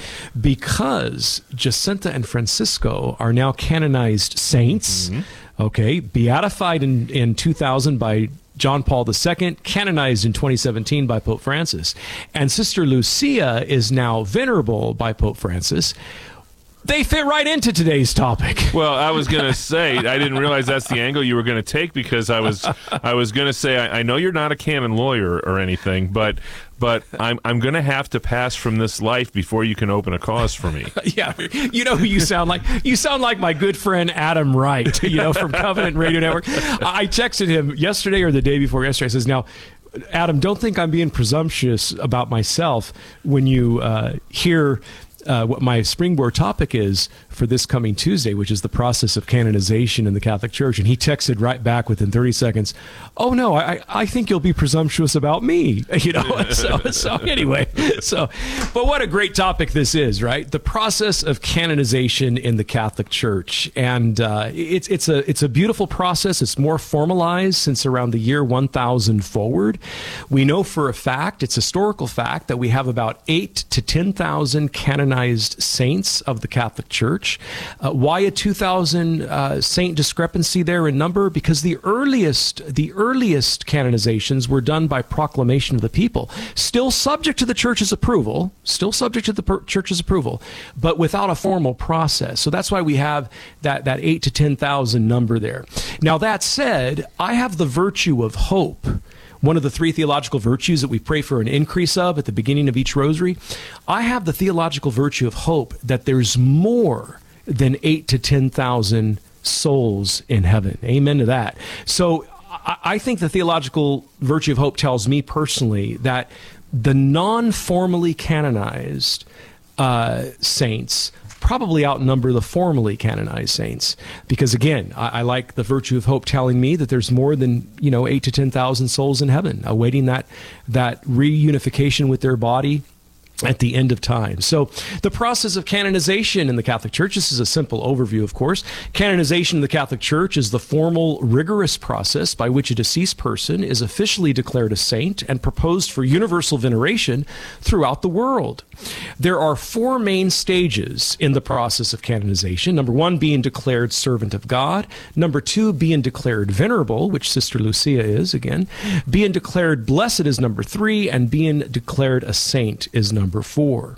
Because Jacinta and Francisco are now canonized saints, mm-hmm. okay, beatified in, in two thousand by John Paul the Second, canonized in twenty seventeen by Pope Francis, and Sister Lucia is now venerable by Pope Francis. They fit right into today's topic. Well, I was going to say, I didn't realize that's the angle you were going to take, because I was I was going to say, I, I know you're not a canon lawyer or anything, but but I'm I'm going to have to pass from this life before you can open a cause for me. Yeah, you know who you sound like? You sound like my good friend Adam Wright, you know, from Covenant Radio Network. I texted him yesterday or the day before yesterday. I says, now, Adam, don't think I'm being presumptuous about myself when you uh, hear... Uh, what my springboard topic is for this coming Tuesday, which is the process of canonization in the Catholic Church. And he texted right back within thirty seconds, oh, no, I, I think you'll be presumptuous about me. You know, so, so anyway, so, but what a great topic this is, right? The process of canonization in the Catholic Church. And uh, it's, it's, a, it's a beautiful process. It's more formalized since around the year one thousand forward. We know for a fact, it's historical fact, that we have about eight to ten thousand canonized saints of the Catholic Church. Uh, why a two thousand uh, saint discrepancy there in number? Because the earliest, the earliest canonizations were done by proclamation of the people, still subject to the Church's approval, still subject to the per- Church's approval, but without a formal process. So that's why we have that that eight to ten thousand number there. Now that said, I have the virtue of hope. One of the three theological virtues that we pray for an increase of at the beginning of each rosary. I have the theological virtue of hope that there's more than eight to ten thousand souls in heaven. Amen to that. So I think the theological virtue of hope tells me personally that the non-formally canonized uh, saints probably outnumber the formally canonized saints, because again, I, I like the virtue of hope telling me that there's more than, you know, eight to ten thousand souls in heaven awaiting that that reunification with their body at the end of time. So the process of canonization in the Catholic Church, this is a simple overview, of course. Canonization in the Catholic Church is the formal, rigorous process by which a deceased person is officially declared a saint and proposed for universal veneration throughout the world. There are four main stages in the process of canonization. Number one, being declared servant of God. Number two, being declared venerable, which Sister Lucia is, again. Being declared blessed is number three, and being declared a saint is number four.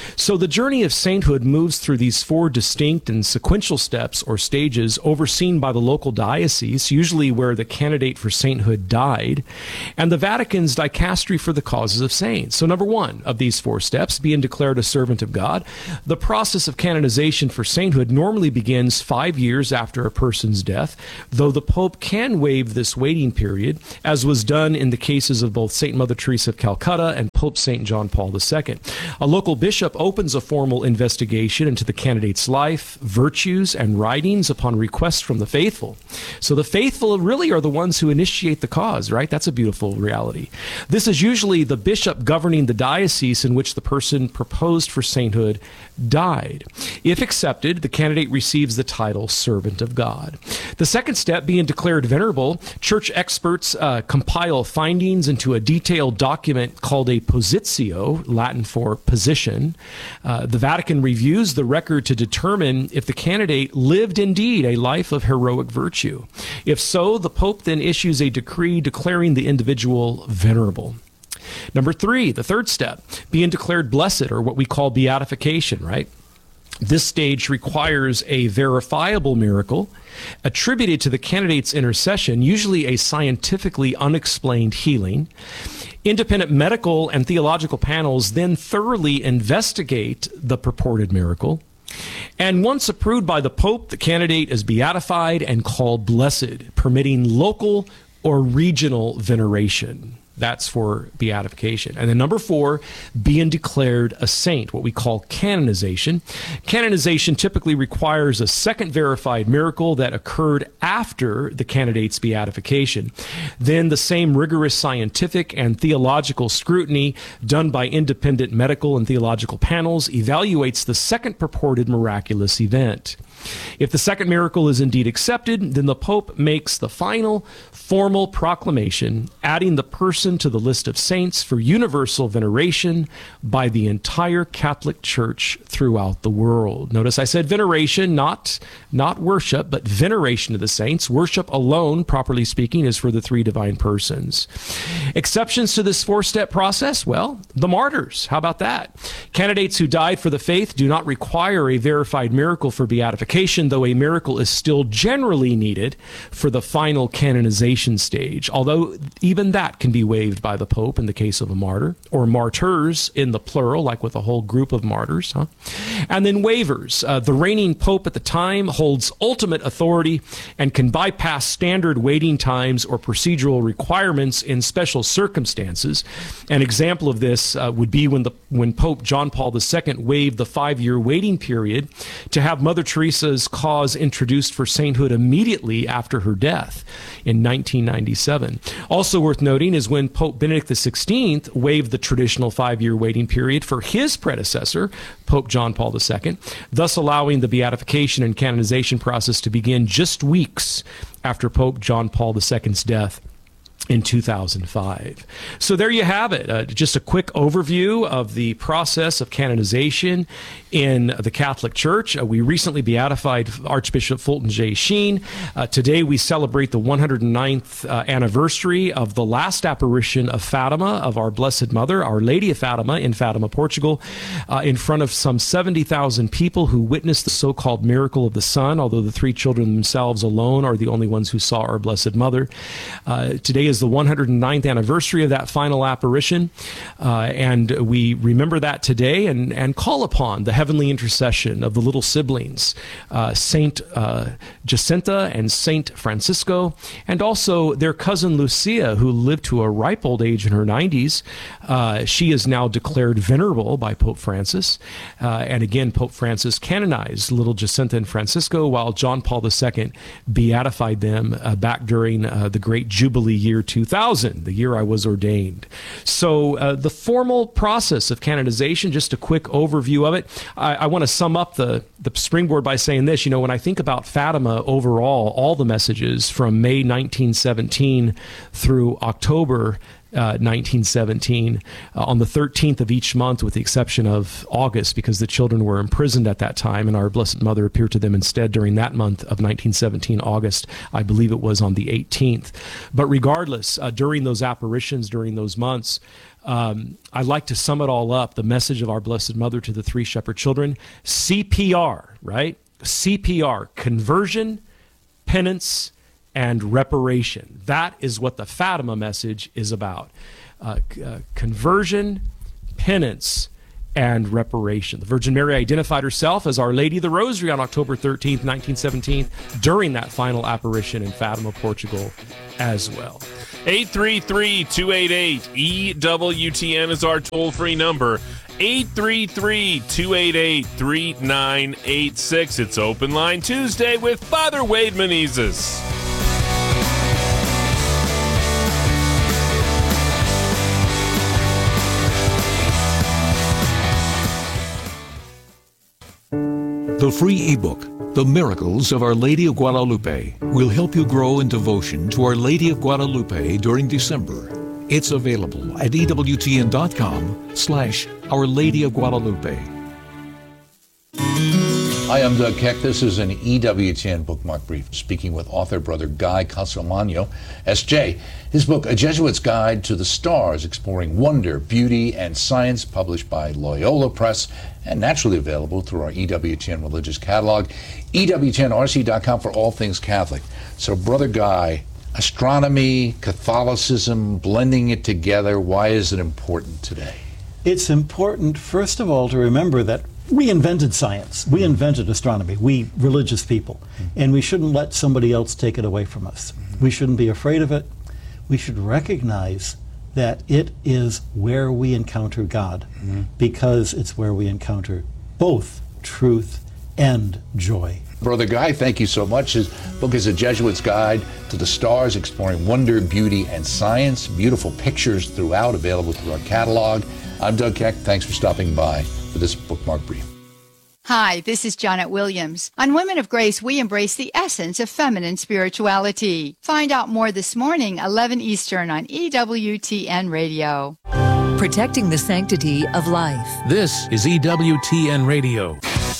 So the journey of sainthood moves through these four distinct and sequential steps or stages overseen by the local diocese, usually where the candidate for sainthood died, and the Vatican's dicastery for the causes of saints. So number one of these four steps, being declared a servant of God, the process of canonization for sainthood normally begins five years after a person's death, though the Pope can waive this waiting period, as was done in the cases of both Saint Mother Teresa of Calcutta and Pope Saint John Paul the Second. A local bishop opens a formal investigation into the candidate's life, virtues, and writings upon request from the faithful. So the faithful really are the ones who initiate the cause, right? That's a beautiful reality. This is usually the bishop governing the diocese in which the person proposed for sainthood died. If accepted, the candidate receives the title servant of God. The second step, being declared venerable, church experts uh, compile findings into a detailed document called a positio, Latin for position. Uh, the Vatican reviews the record to determine if the candidate lived indeed a life of heroic virtue. If so, the Pope then issues a decree declaring the individual venerable. Number three, the third step, being declared blessed, or what we call beatification, right? This stage requires a verifiable miracle attributed to the candidate's intercession, usually a scientifically unexplained healing. Independent medical and theological panels then thoroughly investigate the purported miracle. And once approved by the Pope, the candidate is beatified and called blessed, permitting local or regional veneration. That's for beatification. And then number four, being declared a saint, what we call canonization. Canonization typically requires a second verified miracle that occurred after the candidate's beatification. Then the same rigorous scientific and theological scrutiny done by independent medical and theological panels evaluates the second purported miraculous event. If the second miracle is indeed accepted, then the Pope makes the final formal proclamation, adding the person to the list of saints for universal veneration by the entire Catholic Church throughout the world. Notice I said veneration, not, not worship, but veneration of the saints. Worship alone, properly speaking, is for the three divine persons. Exceptions to this four-step process? Well, the martyrs. How about that? Candidates who died for the faith do not require a verified miracle for beatification, though a miracle is still generally needed for the final canonization stage, although even that can be waived by the Pope in the case of a martyr, or martyrs in the plural, like with a whole group of martyrs. Huh? And then waivers. Uh, the reigning Pope at the time holds ultimate authority and can bypass standard waiting times or procedural requirements in special circumstances. An example of this uh, would be when the when Pope John Paul the Second waived the five-year waiting period to have Mother Teresa's cause introduced for sainthood immediately after her death in nineteen ninety-seven. Also worth noting is when Pope Benedict the Sixteenth waived the traditional five-year waiting period for his predecessor, Pope John Paul the Second, thus allowing the beatification and canonization process to begin just weeks after Pope John Paul the Second's death in two thousand five. So there you have it. Uh, just a quick overview of the process of canonization in the Catholic Church. Uh, we recently beatified Archbishop Fulton J. Sheen. Uh, today we celebrate the one hundred ninth uh, anniversary of the last apparition of Fatima, of our Blessed Mother, Our Lady of Fatima, in Fatima, Portugal, uh, in front of some seventy thousand people who witnessed the so-called miracle of the sun, although the three children themselves alone are the only ones who saw our Blessed Mother. Uh, today is the one hundred ninth anniversary of that final apparition, uh, and we remember that today and, and call upon the heavenly intercession of the little siblings, uh, Saint uh, Jacinta and Saint Francisco, and also their cousin Lucia, who lived to a ripe old age in her nineties. Uh, she is now declared venerable by Pope Francis, uh, and again, Pope Francis canonized little Jacinta and Francisco, while John Paul the Second beatified them uh, back during uh, the great Jubilee year two thousand, the year I was ordained. So uh, the formal process of canonization, just a quick overview of it. I, I want to sum up the, the springboard by saying this. You know, when I think about Fatima overall, all the messages from May nineteen seventeen through October uh, nineteen seventeen, uh, on the thirteenth of each month, with the exception of August, because the children were imprisoned at that time, and our Blessed Mother appeared to them instead during that month of nineteen seventeen, August. I believe it was on the eighteenth. But regardless, uh, during those apparitions, during those months, um, I'd like to sum it all up, the message of our Blessed Mother to the three shepherd children. C P R, right? C P R, conversion, penance, and reparation. That is what the Fatima message is about. Uh, uh, conversion, penance, and reparation. The Virgin Mary identified herself as Our Lady of the Rosary on October thirteenth, nineteen seventeen, during that final apparition in Fatima, Portugal, as well. eight three three, two eight eight, E W T N is our toll-free number. eight three three, two eight eight, three nine eight six. It's Open Line Tuesday with Father Wade Menezes. The free ebook, The Miracles of Our Lady of Guadalupe, will help you grow in devotion to Our Lady of Guadalupe during December. It's available at EWTN.com slash Our Lady of Guadalupe. Hi, I'm Doug Keck. This is an E W T N bookmark brief, speaking with author Brother Guy Consolmagno, S J. His book, A Jesuit's Guide to the Stars, exploring wonder, beauty, and science, published by Loyola Press, and naturally available through our E W T N religious catalog, E W T N R C dot com for all things Catholic. So, Brother Guy, astronomy, Catholicism, blending it together, why is it important today? It's important, first of all, to remember that we invented science. We invented astronomy, we religious people. And we shouldn't let somebody else take it away from us. We shouldn't be afraid of it. We should recognize that it is where we encounter God, mm-hmm. because it's where we encounter both truth and joy. Brother Guy, thank you so much. His book is A Jesuit's Guide to the Stars, exploring wonder, beauty, and science. Beautiful pictures throughout, available through our catalog. I'm Doug Keck. Thanks for stopping by for this bookmark brief. Hi, this is Janet Williams. On Women of Grace, we embrace the essence of feminine spirituality. Find out more this morning, eleven Eastern on E W T N Radio. Protecting the sanctity of life. This is E W T N Radio.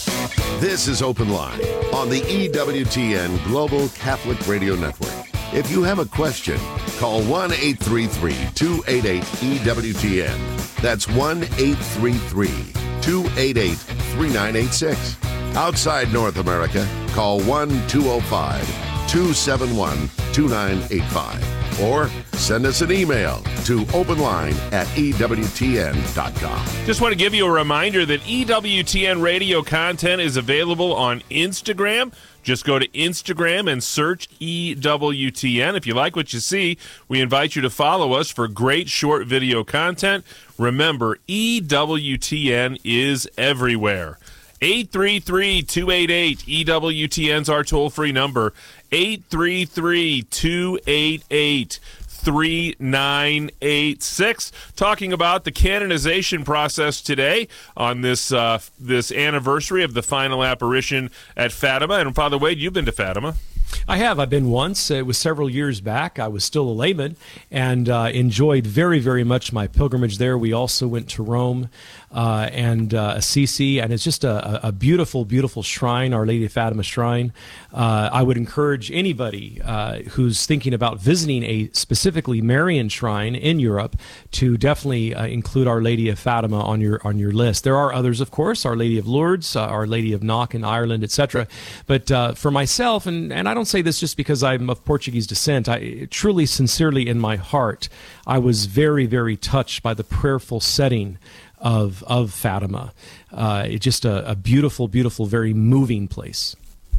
This is Open Line on the E W T N Global Catholic Radio Network. If you have a question, call one eight three three, two eight eight, E W T N. That's one eight three three, two eight eight, three nine eight six. Outside North America, call one two zero five, two seven one, two nine eight five. Or send us an email to openline at E W T N dot com. Just want to give you a reminder that E W T N radio content is available on Instagram. Just go to Instagram and search E W T N. If you like what you see, we invite you to follow us for great short video content. Remember, E W T N is everywhere. eight three three, two eight eight, E W T N's our toll-free number. eight three three, two eight eight, three nine eight six. Talking about the canonization process today on this uh, this anniversary of the final apparition at Fatima. And Father Wade, you've been to Fatima. I have. I've been once. It was several years back. I was still a layman and uh, enjoyed very, very much my pilgrimage there. We also went to Rome uh, and uh, Assisi, and it's just a, a beautiful, beautiful shrine, Our Lady of Fatima shrine. Uh, I would encourage anybody uh, who's thinking about visiting a specifically Marian shrine in Europe to definitely uh, include Our Lady of Fatima on your on your list. There are others, of course, Our Lady of Lourdes, uh, Our Lady of Knock in Ireland, et cetera. But uh, for myself, and, and I don't say this just because I'm of Portuguese descent, I truly, sincerely in my heart, I was very, very touched by the prayerful setting of of Fatima. Uh, it's just a, a beautiful, beautiful, very moving place.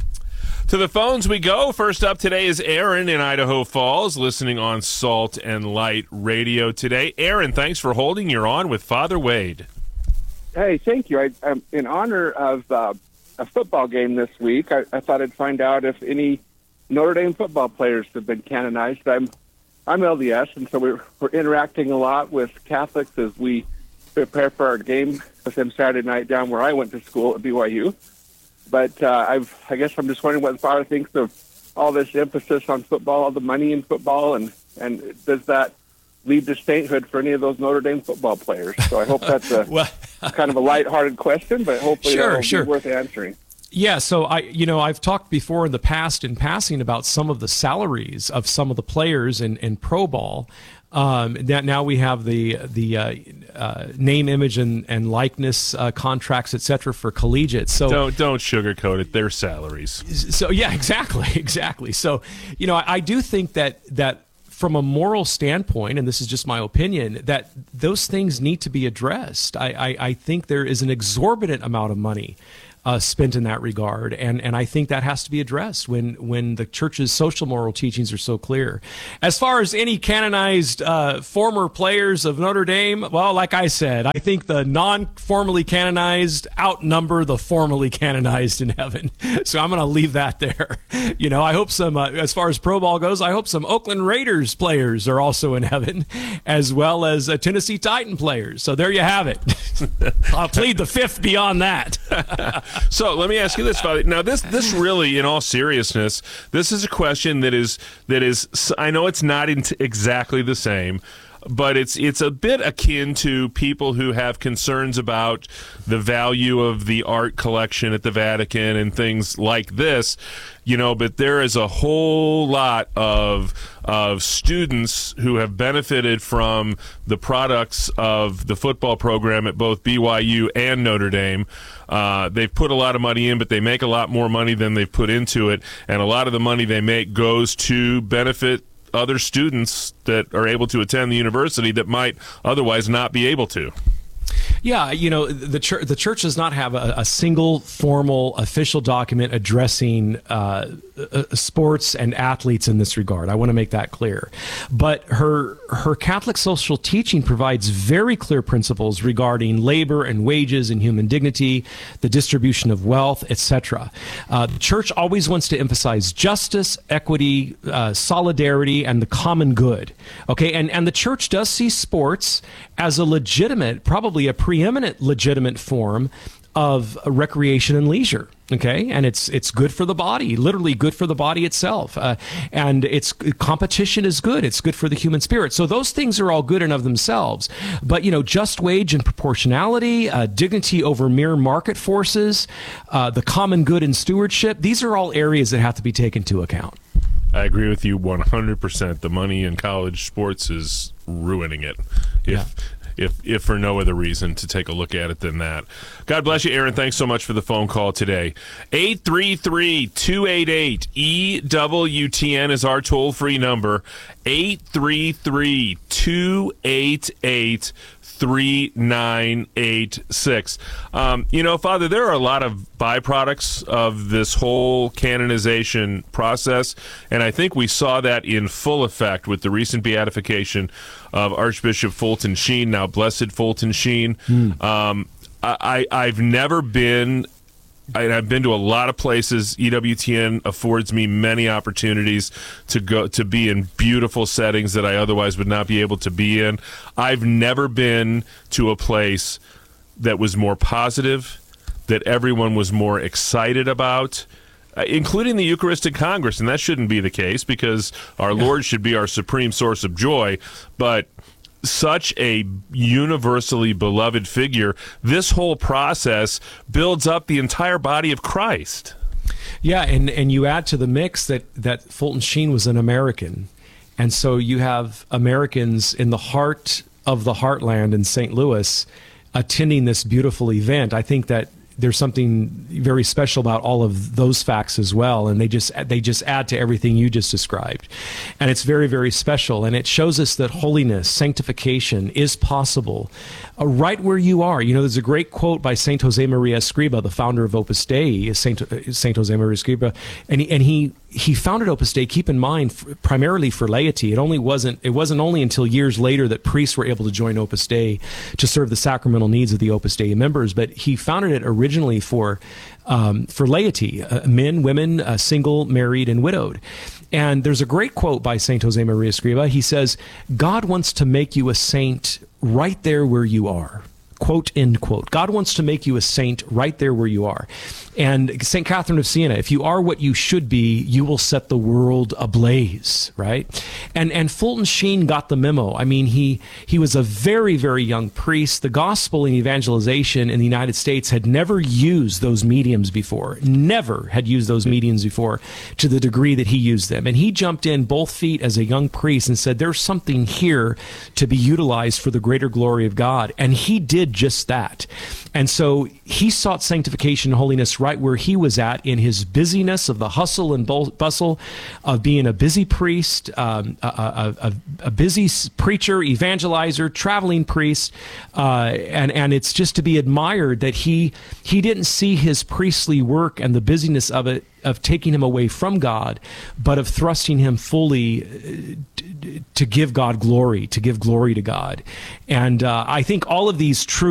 To the phones we go. First up today is Aaron in Idaho Falls, listening on Salt and Light Radio today. Aaron, thanks for holding. You're on with Father Wade. Hey, thank you. I, um, in honor of uh, a football game this week, I, I thought I'd find out if any Notre Dame football players have been canonized. I'm I'm L D S, and so we're, we're interacting a lot with Catholics as we prepare for our game with them Saturday night down where I went to school at B Y U. But uh, I've, I guess I'm just wondering what the Father thinks of all this emphasis on football, all the money in football, and, and does that lead to sainthood for any of those Notre Dame football players. So I hope that's a well, kind of a lighthearted question, but hopefully sure, that'll sure. be worth answering. Yeah, so I, you know, I've talked before in the past in passing about some of the salaries of some of the players in, in pro ball. Um, that now we have the the uh, uh, name, image, and and likeness uh, contracts, et cetera, for collegiate. So don't don't sugarcoat it. Their salaries. So yeah, exactly, exactly. So you know, I, I do think that that. From a moral standpoint, and this is just my opinion, that those things need to be addressed. I, I, I think there is an exorbitant amount of money uh, spent in that regard, and, and I think that has to be addressed when, when the church's social moral teachings are so clear. As far as any canonized uh, former players of Notre Dame, well, like I said, I think the non-formally canonized outnumber the formally canonized in heaven. So I'm going to leave that there. You know, I hope some, uh, as far as pro ball goes, I hope some Oakland Raiders players are also in heaven, as well as uh, Tennessee Titan players. So there you have it. I'll plead the fifth beyond that. So let me ask you this, Father. Now, this this really, in all seriousness, this is a question that is that is. I know it's not in exactly the same, but it's it's a bit akin to people who have concerns about the value of the art collection at the Vatican and things like this, you know. But there is a whole lot of of students who have benefited from the products of the football program at both B Y U and Notre Dame. Uh, they've put a lot of money in, but they make a lot more money than they've put into it, and a lot of the money they make goes to benefit other students that are able to attend the university that might otherwise not be able to. Yeah, you know, the church the church does not have a, a single formal official document addressing uh, uh, sports and athletes in this regard. I want to make that clear. But her her Catholic social teaching provides very clear principles regarding labor and wages and human dignity, the distribution of wealth, et cetera. Uh, the church always wants to emphasize justice, equity, uh, solidarity, and the common good. Okay, and and the church does see sports as a legitimate, probably a preeminent legitimate form of recreation and leisure. Okay, and it's it's good for the body, literally good for the body itself, uh, and it's competition is good. It's good for the human spirit. So those things are all good in of themselves. But you know, just wage and proportionality, uh, dignity over mere market forces, uh, the common good and stewardship. These are all areas that have to be taken into account. I agree with you one hundred percent. The money in college sports is ruining it. If, yeah. if, if for no other reason to take a look at it than that. God bless you, Aaron. Thanks so much for the phone call today. eight three three, two eight eight, E W T N is our toll-free number. eight three three, two eight eight, three nine eight six. Um, you know, Father, there are a lot of byproducts of this whole canonization process, and I think we saw that in full effect with the recent beatification of Archbishop Fulton Sheen, now Blessed Fulton Sheen. Mm. Um, I, I, I've never been... I, I've been to a lot of places. E W T N affords me many opportunities to go to be in beautiful settings that I otherwise would not be able to be in. I've never been to a place that was more positive, that everyone was more excited about, uh, including the Eucharistic Congress. And that shouldn't be the case because our yeah. Lord should be our supreme source of joy. But such a universally beloved figure, this whole process builds up the entire body of Christ. Yeah, and, and you add to the mix that, that Fulton Sheen was an American. And so you have Americans in the heart of the heartland in Saint Louis attending this beautiful event. I think that there's something very special about all of those facts as well, and they just they just add to everything you just described. And it's very, very special, and it shows us that holiness, sanctification is possible uh, right where you are. You know, there's a great quote by Saint Jose Maria Escriba, the founder of Opus Dei, Saint Saint Jose Maria Escriba, and he, and he he founded Opus Dei, keep in mind, f- primarily for laity. It only wasn't it wasn't only until years later that priests were able to join Opus Dei to serve the sacramental needs of the Opus Dei members, but he founded it originally originally for um, for laity, uh, men, women, uh, single, married, and widowed. And there's a great quote by Saint Jose Maria Escriba. He says, God wants to make you a saint right there where you are. quote, end quote. God wants to make you a saint right there where you are. And Saint Catherine of Siena, if you are what you should be, you will set the world ablaze, right? And and Fulton Sheen got the memo. I mean, he he was a very, very young priest. The gospel and evangelization in the United States had never used those mediums before, never had used those mediums before to the degree that he used them. And he jumped in both feet as a young priest and said, there's something here to be utilized for the greater glory of God. And he did just that. And so he sought sanctification and holiness right where he was at in his busyness of the hustle and bustle of being a busy priest, um, a, a, a, a busy preacher, evangelizer, traveling priest. Uh, and, and it's just to be admired that he, he didn't see his priestly work and the busyness of it of taking him away from God, but of thrusting him fully to give God glory, to give glory to God. And uh, I think all of these true